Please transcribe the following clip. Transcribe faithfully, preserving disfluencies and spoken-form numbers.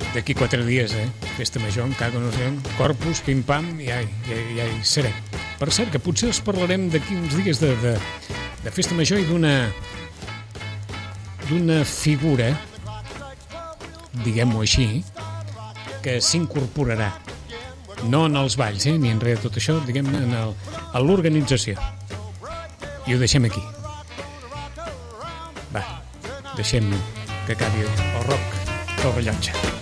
d'aquí quatre dies, eh? Festa major, encara no sé, Corpus, pim-pam, ja, ja, ja hi serem. Per cert, que potser els parlarem d'aquí uns dies de, de, de festa major i d'una d'una figura, diguem-ho així, que s'incorporarà. No en els balls, eh? Ni en res de tot això, diguem-ne, en el, a l'organització. I ho deixem aquí. Va, deixem que acabi el rock del rellotge.